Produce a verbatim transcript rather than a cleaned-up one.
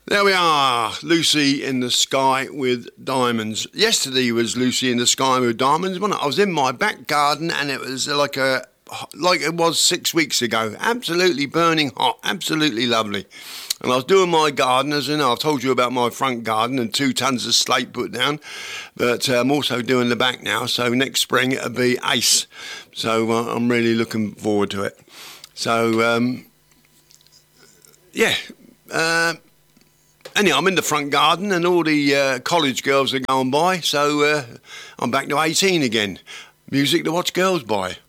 There we are, Lucy in the Sky with Diamonds. Yesterday was Lucy in the Sky with Diamonds, wasn't it? I was in my back garden and it was like a like it was six weeks ago. Absolutely burning hot, absolutely lovely. And I was doing my garden, as you know, I've told you about my front garden and two tons of slate put down. But uh, I'm also doing the back now, so next spring it'll be ace. So uh, I'm really looking forward to it. So, um, yeah. Uh, Anyhow, I'm in the front garden and all the uh, college girls are going by, so uh, I'm back to eighteen again. Music to watch girls by.